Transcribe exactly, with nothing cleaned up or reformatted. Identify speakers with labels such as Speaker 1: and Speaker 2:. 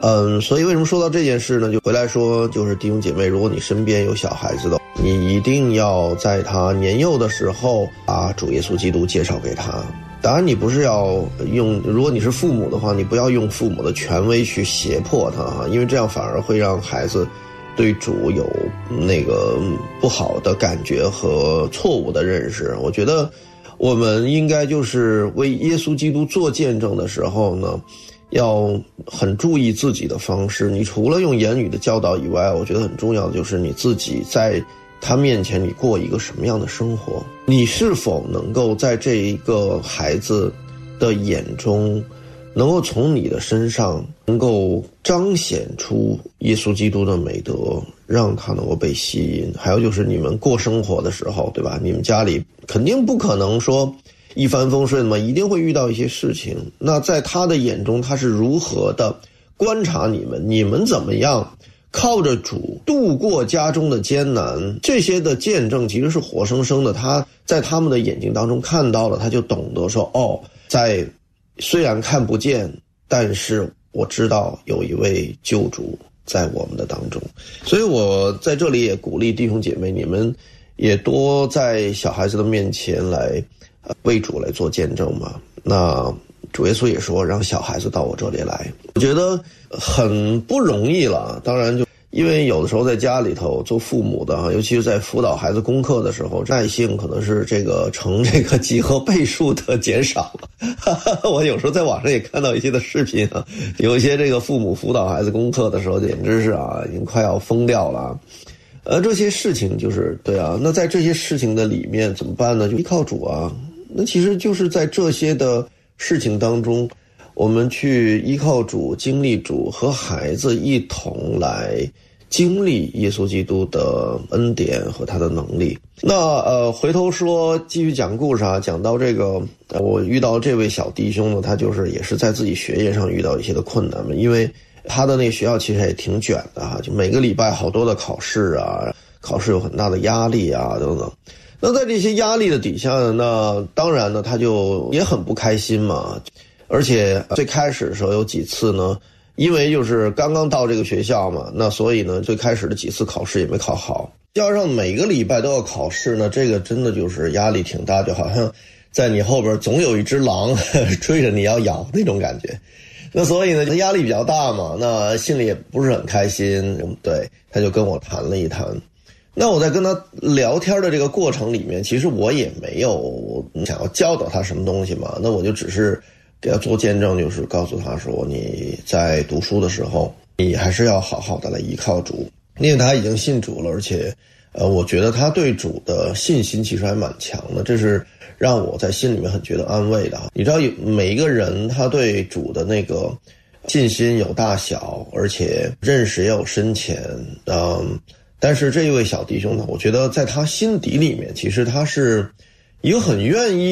Speaker 1: 嗯，所以为什么说到这件事呢？就回来说，就是弟兄姐妹，如果你身边有小孩子的，你一定要在他年幼的时候把主耶稣基督介绍给他。当然你不是要用，如果你是父母的话，你不要用父母的权威去胁迫他啊，因为这样反而会让孩子对主有那个不好的感觉和错误的认识。我觉得我们应该就是为耶稣基督做见证的时候呢，要很注意自己的方式。你除了用言语的教导以外，我觉得很重要的就是你自己在他面前你过一个什么样的生活，你是否能够在这一个孩子的眼中能够从你的身上能够彰显出耶稣基督的美德，让他能够被吸引。还有就是你们过生活的时候，对吧，你们家里肯定不可能说一帆风顺嘛，一定会遇到一些事情。那在他的眼中，他是如何的观察你们，你们怎么样靠着主度过家中的艰难，这些的见证其实是活生生的，他在他们的眼睛当中看到了，他就懂得说，哦，在虽然看不见，但是我知道有一位救主在我们的当中。所以我在这里也鼓励弟兄姐妹，你们也多在小孩子的面前来为主来做见证嘛。那主耶稣也说，让小孩子到我这里来，我觉得很不容易了。当然就因为有的时候在家里头做父母的，尤其是在辅导孩子功课的时候，耐性可能是这个成这个几何倍数的减少了。我有时候在网上也看到一些的视频啊，有一些这个父母辅导孩子功课的时候，简直是啊，已经快要疯掉了。呃，这些事情就是对啊，那在这些事情的里面怎么办呢？就依靠主啊。那其实就是在这些的事情当中，我们去依靠主，经历主，和孩子一同来经历耶稣基督的恩典和他的能力。那呃，回头说继续讲故事啊，讲到这个，呃、我遇到这位小弟兄呢，他就是也是在自己学业上遇到一些的困难嘛，因为他的那个学校其实也挺卷的啊，就每个礼拜好多的考试啊，考试有很大的压力啊等等。那在这些压力的底下呢，那当然呢，他就也很不开心嘛。而且最开始的时候有几次呢，因为就是刚刚到这个学校嘛，那所以呢，最开始的几次考试也没考好。要让每个礼拜都要考试呢，这个真的就是压力挺大，就好像在你后边总有一只狼追着你要咬那种感觉。那所以呢，压力比较大嘛，那心里也不是很开心。对，他就跟我谈了一谈。那我在跟他聊天的这个过程里面，其实我也没有想要教导他什么东西嘛，那我就只是给他做见证，就是告诉他说，你在读书的时候，你还是要好好的来依靠主，因为他已经信主了，而且呃，我觉得他对主的信心其实还蛮强的，这是让我在心里面很觉得安慰的。你知道，每一个人他对主的那个信心有大小，而且认识也有深浅，嗯。但是这一位小弟兄呢，我觉得在他心底里面，其实他是一个很愿意